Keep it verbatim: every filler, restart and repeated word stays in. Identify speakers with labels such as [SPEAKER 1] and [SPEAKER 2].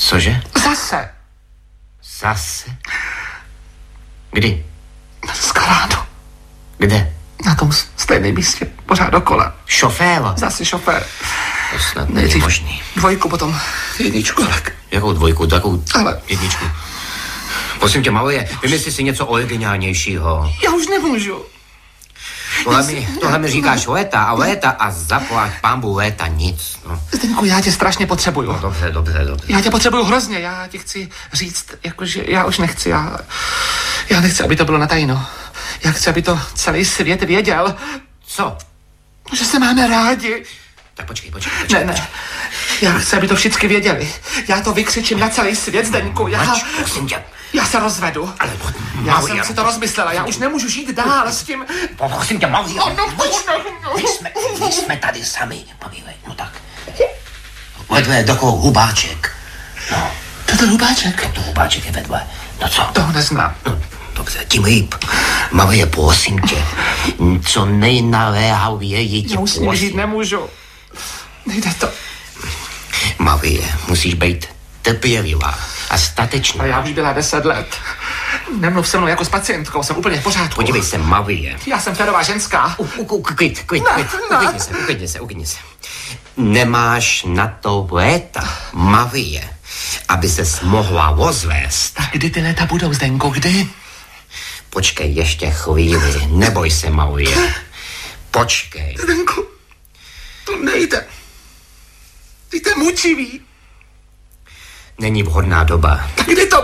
[SPEAKER 1] Cože?
[SPEAKER 2] Zase.
[SPEAKER 1] Zase? Kdy?
[SPEAKER 2] Dneska ráno.
[SPEAKER 1] Kde?
[SPEAKER 2] Na tom stejném místě, pořád dokola.
[SPEAKER 1] Šoféra?
[SPEAKER 2] Zase šofér.
[SPEAKER 1] To snad není možný.
[SPEAKER 2] Dvojku, potom jedničku.
[SPEAKER 1] Jakou dvojku, takovou
[SPEAKER 2] Ale...
[SPEAKER 1] jedničku? Prosím tě, Marie, vymysli si něco originálnějšího.
[SPEAKER 2] Já už nemůžu.
[SPEAKER 1] Tohle mi, tohle mi říkáš léta a léta a zaplať pambu léta nic. No.
[SPEAKER 2] Zdeňku, já tě strašně potřebuju.
[SPEAKER 1] No, dobře, dobře, dobře.
[SPEAKER 2] Já tě potřebuju hrozně, já ti chci říct, jakože já už nechci, já, já nechci, aby to bylo natajno. Já chci, aby to celý svět věděl.
[SPEAKER 1] Co?
[SPEAKER 2] Že se máme rádi.
[SPEAKER 1] Tak počkej, počkej, počkej.
[SPEAKER 2] Ne, ne. Já chci, aby to všichni věděli. Já to vykřičím na celý svět, Zdeňku. Já,
[SPEAKER 1] Mač, prosím tě.
[SPEAKER 2] Já se rozvedu.
[SPEAKER 1] Ale
[SPEAKER 2] já
[SPEAKER 1] Maria,
[SPEAKER 2] jsem si to rozmyslela, já už nemůžu žít dál s tím.
[SPEAKER 1] Prosím tě, Maria.
[SPEAKER 2] Oh, no,
[SPEAKER 1] my, jsme, my jsme tady sami, Marie, no tak. Vedle takovou hubáček. No.
[SPEAKER 2] To je hubáček?
[SPEAKER 1] To hubáček je vedle. No co?
[SPEAKER 2] Toho neznám.
[SPEAKER 1] No, dobře, tím líp. Marie, prosím tě. Co nejnaléhavěji tě
[SPEAKER 2] Já už s ním žít nemůžu. Nejde to.
[SPEAKER 1] Marie, musíš být trpělivá a statečná.
[SPEAKER 2] A já už byla deset let. Nemluv se mnou jako s pacientkou, jsem úplně v pořádku.
[SPEAKER 1] Podívej se, Marie.
[SPEAKER 2] Já jsem férová ženská.
[SPEAKER 1] Klid, klid, klid. Uklidni se, uklidni se, uklidni se. Nemáš na to léta, Marie, aby ses mohla rozvést.
[SPEAKER 2] Tak kdy ty léta budou, Zdeňko, kdy?
[SPEAKER 1] Počkej ještě chvíli, neboj se, Marie. Počkej.
[SPEAKER 2] Zdeňku, to nejde. Ty jste mučivý.
[SPEAKER 1] Není vhodná doba.
[SPEAKER 2] Tak kdy to